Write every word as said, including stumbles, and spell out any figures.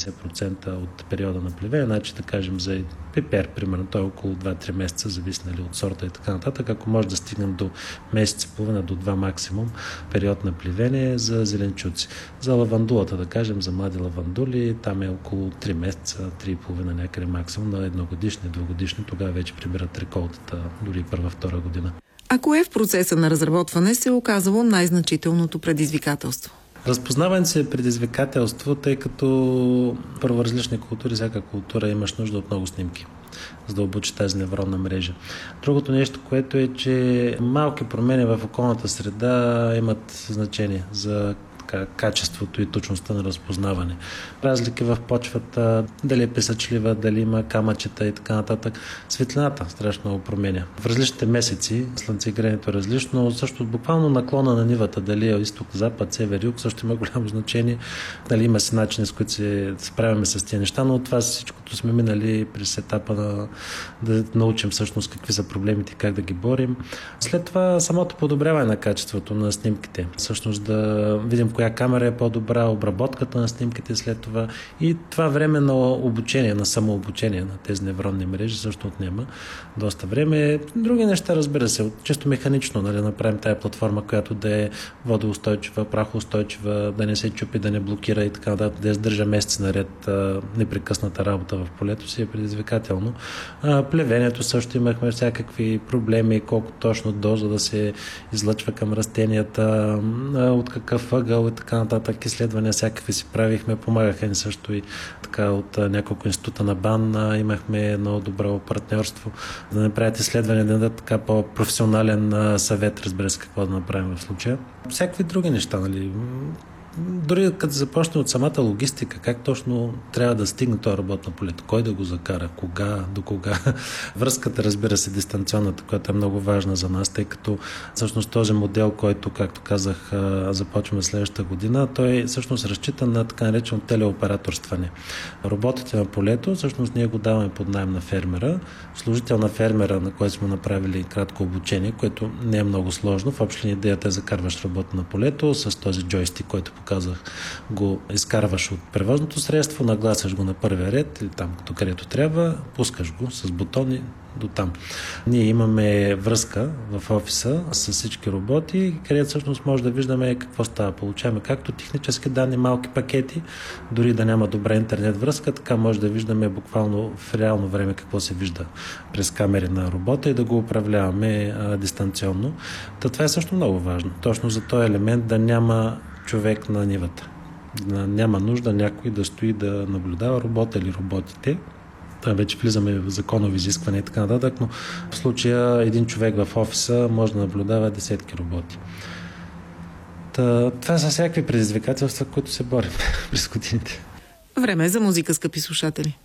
седемдесет процента от периода на плевене. Значи, да кажем, за пипер, примерно, той е около два-три месеца, зависи нали, от сорта и така нататък. Ако може да стигнем до месец и половина, до два максимум, период на плевене за зеленчуци. За лавандулата, да кажем, за млади лавандули, там е около три месеца, три и половина някъде максимум, на едногодишни, двугодишни, тогава вече прибират реколтата, дори първа-втора година. А кое в процеса на разработване се е оказало най-значителното предизвикателство? Разпознаването си е предизвикателство, тъй като първо различни култури, всяка култура имаш нужда от много снимки, за да обучи тази невронна мрежа. Другото нещо, което е, че малки промени в околната среда имат значение за качеството и точността на разпознаване. Разлики в почвата, дали е песъчлива, дали има камъчета и така нататък. Светлината страшно много променя. В различните месеци слънцегреенето е различно, също буквално наклона на нивата, дали е изток, запад, север, юг, също има голямо значение. Дали има си начини, с които се справяме с тези неща, но от това всичкото сме минали през етапа на да научим всъщност какви са проблемите и как да ги борим. След това самото подобряване на качеството на снимките. Всъщност да видим коя камера е по-добра, обработката на снимките след това и това време на обучение, на самообучение на тези невронни мрежи също отнема доста време. Други неща, разбира се, чисто механично, нали, направим тая платформа, която да е водоустойчива, прахоустойчива, да не се чупи, да не блокира и така, да, да издържа месеци наред а, непрекъсната работа в полето си е предизвикателно. А, плевенето също имахме всякакви проблеми, колко точно доза да се излъчва към растенията, а, от какъв ъгъл и така нататък. Изследвания всякакви си правихме, помагаха ни също и така от няколко института на БАН. Имахме много добро партньорство да направят изследвания, да дадат така по-професионален съвет, разбира се, какво да направим в случая. Всякакви други неща, нали? Дори като започне от самата логистика, как точно трябва да стигне това работно полето, кой да го закара, кога, до кога. Връзката, разбира се, дистанционната, която е много важна за нас, тъй като всъщност този модел, който, както казах, започваме следващата година, той всъщност разчита на така наречено телеоператорстване. Роботите на полето, всъщност ние го даваме под наем на фермера, служител на фермера, на който сме направили кратко обучение, което не е много сложно. В общи идеята е закарваш работа на полето с този джойстик, който показах, го изкарваш от превозното средство, нагласяш го на първия ред или там, където трябва, пускаш го с бутони до там. Ние имаме връзка в офиса с всички роботи, където всъщност може да виждаме какво става. Получаваме както технически данни, малки пакети, дори да няма добра интернет връзка, така може да виждаме буквално в реално време какво се вижда през камери на робота и да го управляваме а, дистанционно. Та това е също много важно. Точно за този елемент да няма човек на нивата. Няма нужда някой да стои да наблюдава робота или роботите. Там вече влизаме в законови изисквания и така нататък, но в случая един човек в офиса може да наблюдава десетки роботи. Та, това са всякакви предизвикателства, които се борим през годините. Време е за музика, скъпи слушатели.